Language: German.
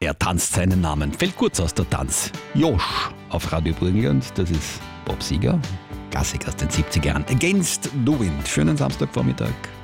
Er tanzt seinen Namen, fällt kurz aus der Tanz. Josh auf Radio Burgenland, das ist Bob Seger, Klassik aus den 70er Jahren. Against the Wind. Schönen Samstagvormittag.